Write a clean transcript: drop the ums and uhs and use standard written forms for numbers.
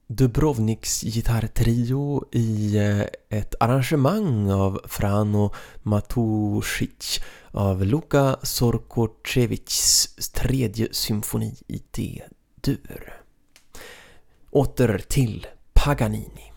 Dubrovniks gitarrtrio i ett arrangemang av Frano Matušić av Luka Sorkočevićs tredje symfoni i D-dur. Åter till Paganini.